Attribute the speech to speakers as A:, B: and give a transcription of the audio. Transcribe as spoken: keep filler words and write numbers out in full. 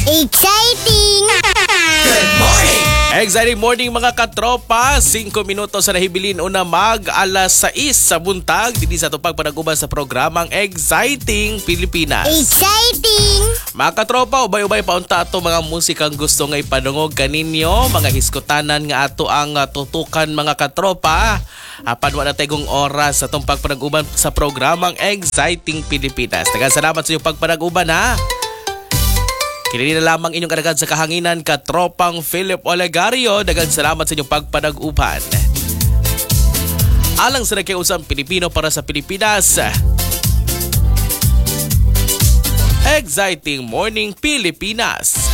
A: Exciting!
B: Good morning!
C: Exciting morning mga katropa. Singko minutos sa nahibilin una mag alas sais sa buntag dili sa tupag panag-uban sa programang Exciting Pilipinas.
A: Exciting!
C: Mga katropa, ubay-ubay paunta ato mga musikang gusto nga ipanungog kaninyo, mga hiskutanan nga ato ang uh, tutukan mga katropa. Apan wala tayong oras sa itong pagpanag-uban sa programang Exciting Pilipinas. Daghang salamat sa inyong pagpanag-uban ha. Kinili na lamang inyong kadaghan sa kahanginan katropang Philip Olegario. Daghang salamat sa inyong pagpanag-uban. Alang sa nakiusang Pilipino para sa Pilipinas. Exciting Morning Pilipinas.